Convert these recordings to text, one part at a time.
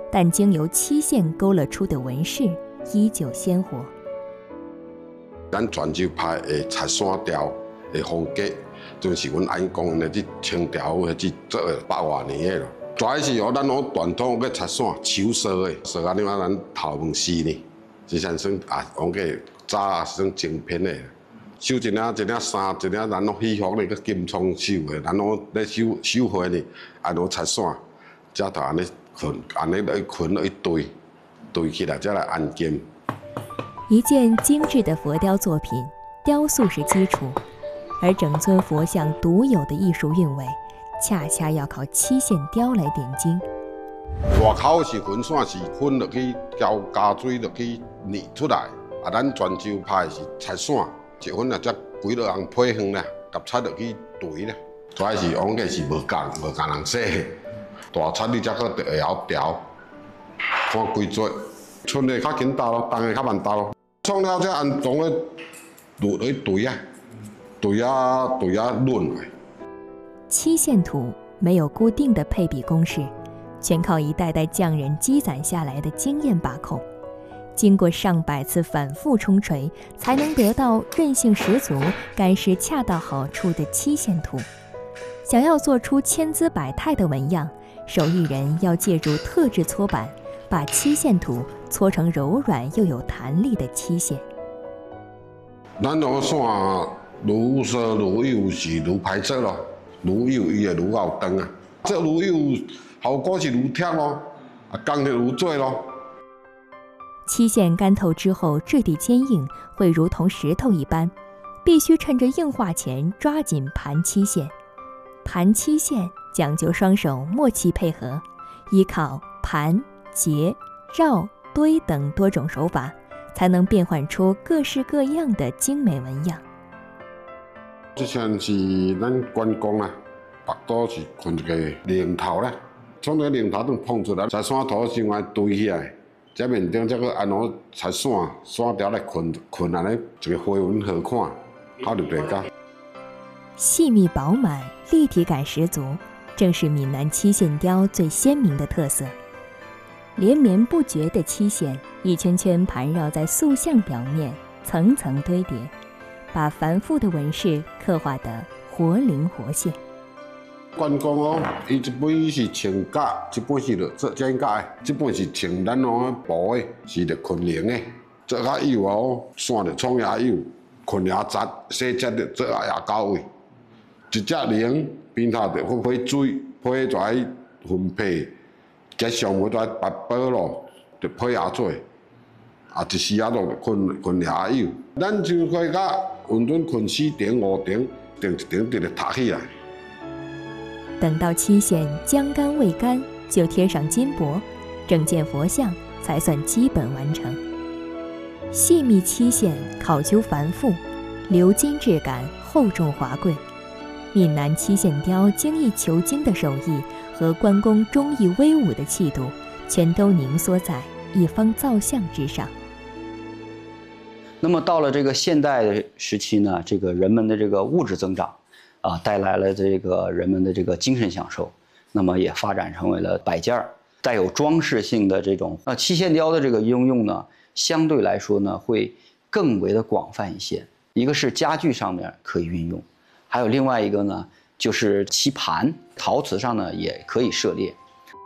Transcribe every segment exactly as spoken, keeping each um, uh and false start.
但经由漆线勾勒出的纹饰依旧鲜活。 咱泉州派的插山雕的风格，就是阮阿姨讲的，这清朝迄只做了百外年的咯。主要是哦，咱用传统个插线手烧的，烧安尼啊，咱头毛丝呢，就像算啊，用个早啊算精品的。绣一领一领衫，一领咱拢喜服呢，个金葱绣的，咱拢咧绣绣花呢，啊，拢插线，才头安尼捆，安尼来捆落一堆，堆起来才来安金。 一件精致的佛雕作品，雕塑是基础，而整尊佛像独有的艺术韵味，恰恰要靠漆线雕来点睛。 外口是粉线，是粉落去浇加水落去捏出来，啊，咱泉州派是插线，一粉啊，才几落人配方啦，甲插落去堆啦。主要是往个是无共无共人洗，大插你才可会晓调，看几撮，春的较紧到咯，冬的较慢到咯。创了才安装咧落去堆啊，堆啊堆啊润来。 漆线图没有固定的配比公式，全靠一代代匠人积攒下来的经验把控。经过上百次反复冲锤，才能得到韧性十足、干湿恰到好处的漆线图。想要做出千姿百态的纹样，手艺人要借助特制搓板，把漆线图搓成柔软又有弹力的漆线。 咱用线愈烧愈幼是愈歹做咯，愈幼伊会愈有长啊。做愈幼效果是愈贴咯，啊工就愈做咯。 漆线干透之后质地坚硬，会如同石头一般，必须趁着硬化前抓紧盘漆线。盘漆线讲究双手默契配合，依靠盘、结、绕、堆等多种手法，才能变换出各式各样的精美纹样。 这像是咱关公啊，腹肚是困一个零头啦，从个零头中碰出来，在山头先来堆起来，这面顶再个按怎插线线条来捆捆安尼，一个花纹好看，好入地家。 细密饱满，立体感十足，正是闽南漆线雕最鲜明的特色。连绵不绝的漆线，一圈圈盘绕在塑像表面，层层堆叠，把繁复的纹饰刻画得活灵活现。 关公哦，伊一本是穿甲，一本是着做剪甲的，这本是穿咱拢布的，是着昆绫的。做较幼哦，线着创牙幼，昆牙杂，细节着做牙到位。一只绫边头着会配水，配在分配，加上要在拔宝咯，着配牙做。啊，一时啊，落昆昆牙幼，咱就可甲运转昆四顶五顶，顶一顶直直塌起来。 等到漆线将干未干，就贴上金箔，整件佛像才算基本完成。细密漆线考究繁复，鎏金质感厚重华贵。闽南漆线雕精益求精的手艺和关公忠义威武的气度，全都凝缩在一方造像之上。 那么到了这个现代时期呢，这个人们的这个物质增长，啊，带来了这个人们的这个精神享受，那么也发展成为了摆件儿，带有装饰性的这种呃漆线雕的这个应用呢，相对来说呢会更为的广泛一些。一个是家具上面可以运用，还有另外一个呢就是漆盘，陶瓷上呢也可以涉猎。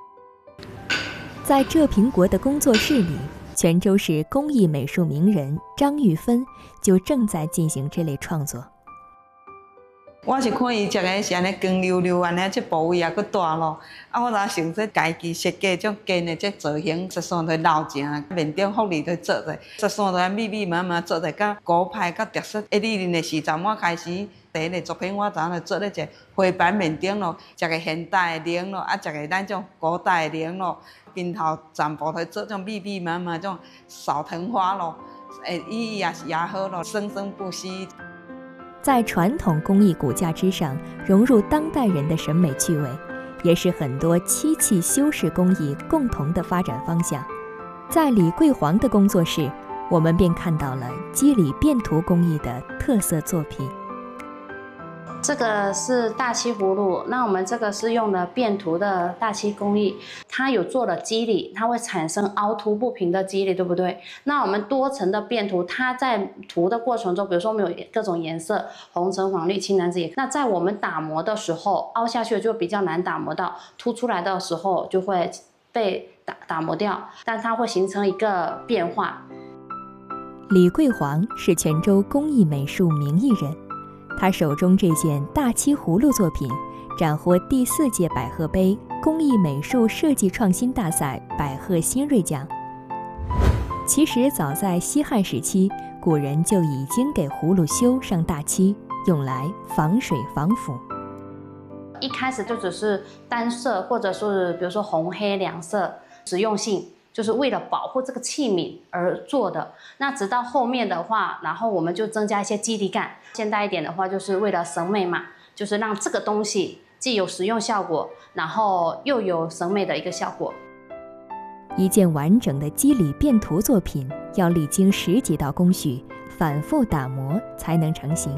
在浙平国的工作室里，泉州市工艺美术名人张玉芬就正在进行这类创作。 我是看伊这个是安尼光溜溜安尼，这部位也佫大咯。啊，我若想说家己设计种根的这造型，实线都老正，面顶福利都做者，实线都安密密麻麻做者，甲古派甲特色。一二零的时阵，我开始第一个作品，我昨就做咧一个花板面顶咯，一个现代的铃咯，啊，一个咱种古代的铃咯，边头全部都做种密密麻麻种扫藤花咯，诶，意义也是也好咯，生生不息。 在传统工艺骨架之上融入当代人的审美趣味，也是很多漆器修饰工艺共同的发展方向。在李桂煌的工作室，我们便看到了肌理变图工艺的特色作品。 这个是大漆葫芦，那我们这个是用了变涂的大漆工艺，它有做了肌理，它会产生凹凸不平的肌理，对不对？那我们多层的变涂，它在涂的过程中，比如说我们有各种颜色，红橙黄绿青蓝紫野，那在我们打磨的时候，凹下去就比较难打磨到，凸出来的时候就会被打打磨掉，但它会形成一个变化。 李桂煌是泉州工艺美术名艺人。他手中这件大漆葫芦作品，斩获第四届百鹤杯工艺美术设计创新大赛百鹤新锐奖。其实早在西汉时期，古人就已经给葫芦修上大漆，用来防水防腐。 一开始就只是单色，或者是比如说红黑两色，实用性。就是为了保护这个器皿而做的。那直到后面的话，然后我们就增加一些肌理感。现代一点的话，就是为了审美嘛，就是让这个东西既有实用效果，然后又有审美的一个效果。 一件完整的肌理变涂作品，要历经十几道工序，反复打磨才能成型。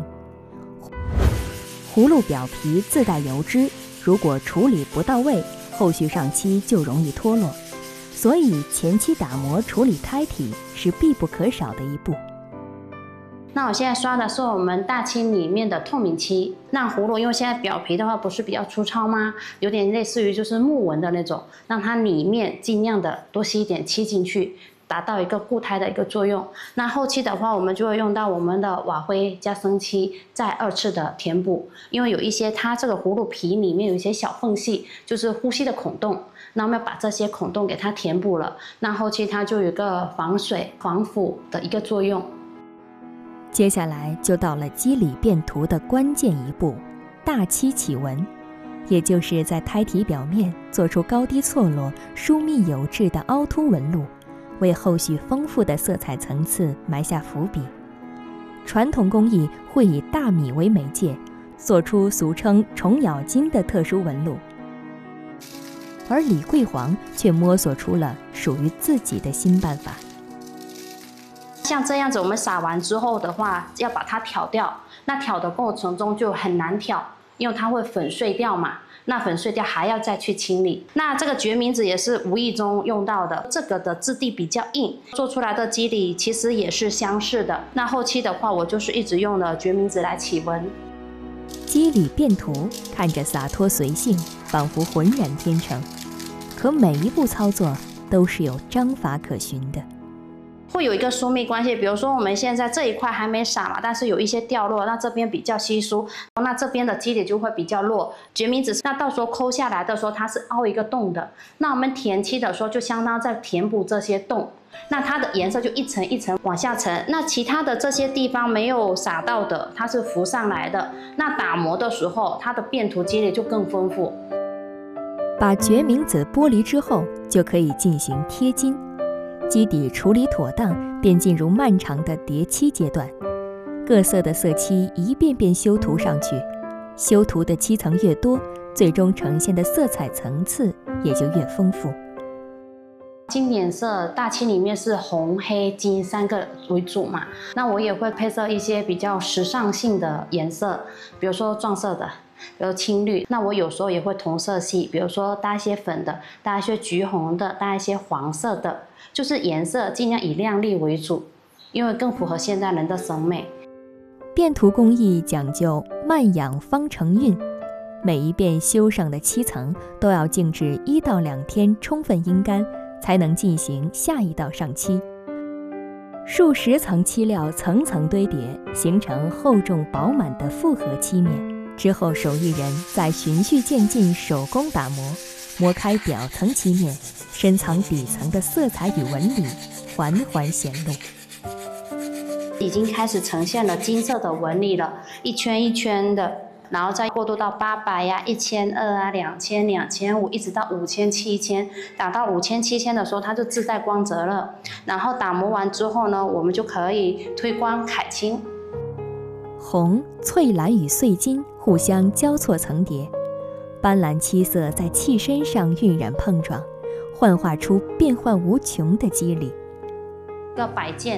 葫芦表皮自带油脂，如果处理不到位，后续上漆就容易脱落。所以前期打磨处理胎体是必不可少的一步。 那我现在刷的是我们大漆里面的透明漆。那葫芦因为现在表皮的话不是比较粗糙吗？有点类似于就是木纹的那种，让它里面尽量的多吸一点漆进去，达到一个固胎的一个作用。那后期的话，我们就会用到我们的瓦灰加生漆，再二次的填补，因为有一些它这个葫芦皮里面有一些小缝隙，就是呼吸的孔洞。那我们要把这些孔洞给它填补了，那后期它就有一个防水防腐的一个作用。 接下来就到了肌理变涂的关键一步，大漆起纹，也就是在胎体表面做出高低错落、疏密有致的凹凸纹路，为后续丰富的色彩层次埋下伏笔。传统工艺会以大米为媒介，做出俗称虫咬金的特殊纹路。而李桂煌却摸索出了属于自己的新办法。 像这样子，我们撒完之后的话，要把它挑掉。那挑的过程中就很难挑，因为它会粉碎掉嘛。那粉碎掉还要再去清理。那这个决明子也是无意中用到的，这个的质地比较硬，做出来的肌理其实也是相似的。那后期的话，我就是一直用了决明子来起纹。 肌理变涂看着洒脱随性，仿佛浑然天成，可每一步操作都是有章法可循的。 会有一个疏密关系，比如说我们现在这一块还没撒嘛，但是有一些掉落，那这边比较稀疏，那这边的肌理就会比较弱。决明子那到时候抠下来的时候，它是凹一个洞的，那我们填漆的时候就相当在填补这些洞，那它的颜色就一层一层往下沉。那其他的这些地方没有撒到的，它是浮上来的。那打磨的时候，它的变涂肌理就更丰富。 把决明子剥离之后，就可以进行贴金。基底处理妥当，便进入漫长的叠漆阶段。各色的色漆一遍遍修涂上去，修涂的漆层越多，最终呈现的色彩层次也就越丰富。 经典色大漆里面是红、黑、金三个为主嘛，那我也会配色一些比较时尚性的颜色，比如说撞色的，比如青绿。那我有时候也会同色系，比如说搭一些粉的，搭一些橘红的，搭一些黄色的，就是颜色尽量以亮丽为主，因为更符合现代人的审美。 变涂工艺讲究慢养方成韵，每一遍修上的漆层都要静置一到两天，充分阴干，才能进行下一道上漆。数十层漆料层层堆叠，形成厚重饱满的复合漆面。之后手艺人再循序渐进手工打磨，磨开表层漆面，深藏底层的色彩与纹理，缓缓显露。 已经开始呈现了金色的纹理了，一圈一圈的，然后再过渡到八百呀、一千二啊、两千、两千五，一直到五千、七千。打到五千、七千的时候，它就自带光泽了。然后打磨完之后呢，我们就可以推光揩青。 红、翠蓝与碎金互相交错层叠，斑斓漆色在器身上晕染碰撞，幻化出变幻无穷的肌理。 一个摆件，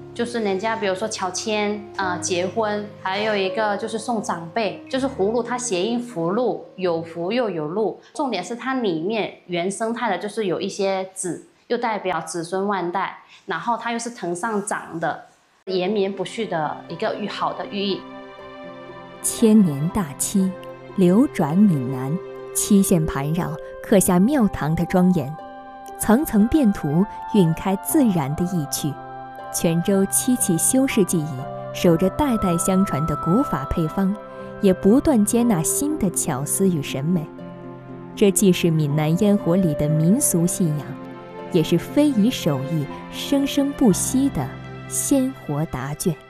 就是人家比如说乔迁、呃结婚，还有一个就是送长辈，就是葫芦它谐音福禄，有福又有禄。重点是它里面原生态的，就是有一些子，又代表子孙万代，然后它又是藤上长的，延绵不续的一个寓好的寓意。 千年大漆，流转闽南，漆线盘绕，刻下庙堂的庄严，层层变图，晕开自然的意趣。泉州漆器修饰技艺，守着代代相传的古法配方，也不断接纳新的巧思与审美。这既是闽南烟火里的民俗信仰，也是非遗手艺生生不息的鲜活答卷。